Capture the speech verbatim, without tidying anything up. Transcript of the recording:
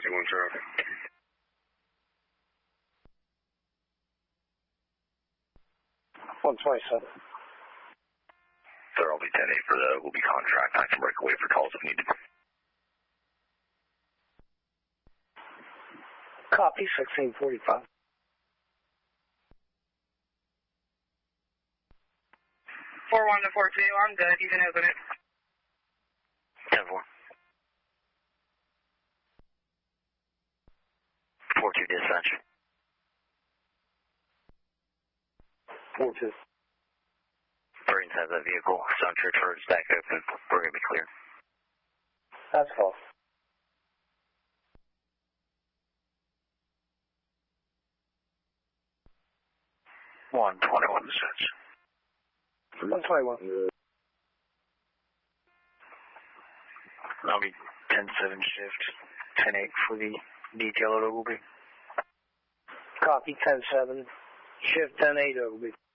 two one zero. one twenty-seven. Sir, I'll be ten eight for the will be contract. I can break away for calls if needed. Copy, sixteen forty-five. four one to four two, I'm good. You can open it. ten four. four two dispatch. four two. Marines have that vehicle. Sun Church Road stack open. We're going to be clear. That's false. one twenty-one dispatch. one twenty-one. I'll be ten seven shift, ten eight for the detail order will be. Copy, ten seven. Shift ten eight, will be.